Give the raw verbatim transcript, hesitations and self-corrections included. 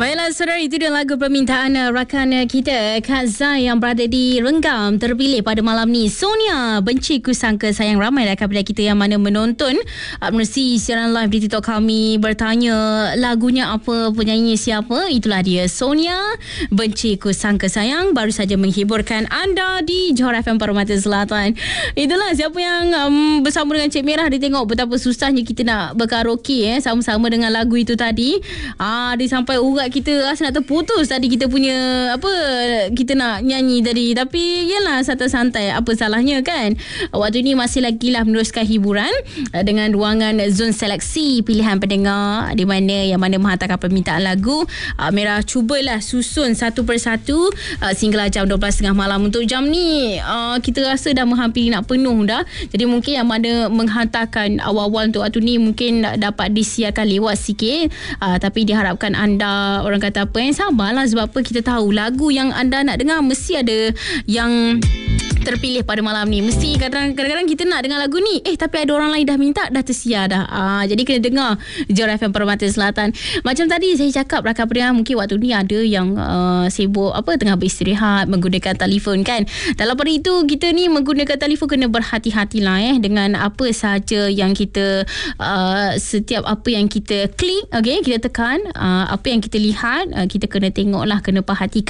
Baiklah saudara, itu dia lagu permintaan uh, rakan uh, kita Kak Zai yang berada di Renggam, terpilih pada malam ni. Sonia, Benci Ku Sangka Sayang. Ramai daripada kita yang mana menonton uh, menerusi siaran live di TikTok kami, bertanya lagunya apa, penyanyi siapa. Itulah dia, Sonia, Benci Ku Sangka Sayang, baru saja menghiburkan anda di Johor F M Permata Selatan. Itulah, siapa yang um, bersama dengan Cik Merah, dia tengok betapa susahnya kita nak berkaraoke eh, sama-sama dengan lagu itu tadi. Ah, dia sampai urat kita rasa nak terputus tadi kita punya apa, kita nak nyanyi tadi. Tapi yalah, santai-santai, apa salahnya kan. Waktu ni masih lagi lah meneruskan hiburan dengan ruangan zon seleksi pilihan pendengar, di mana yang mana menghantarkan permintaan lagu. Merah cubalah susun satu persatu sehinggalah jam dua belas tiga puluh malam. Untuk jam ni kita rasa dah menghampiri nak penuh dah. Jadi mungkin yang mana menghantarkan awal-awal untuk waktu ni mungkin dapat disiarkan lewat sikit. Tapi diharapkan anda, orang kata apa, yang sabarlah. Sebab apa, kita tahu lagu yang anda nak dengar mesti ada yang terpilih pada malam ni. Mesti kadang-kadang kita nak dengar lagu ni, eh tapi ada orang lain dah minta, dah tersiar dah. Ah, jadi kena dengar Johor F M Permata Selatan. Macam tadi saya cakap, rakan pendengar mungkin waktu ni ada yang uh, sibuk apa, tengah beristirahat menggunakan telefon kan. Dalam pada itu, kita ni menggunakan telefon kena berhati-hatilah eh dengan apa sahaja yang kita uh, setiap apa yang kita klik, okey, kita tekan, uh, apa yang kita lihat, uh, kita kena tengoklah, kena perhatikan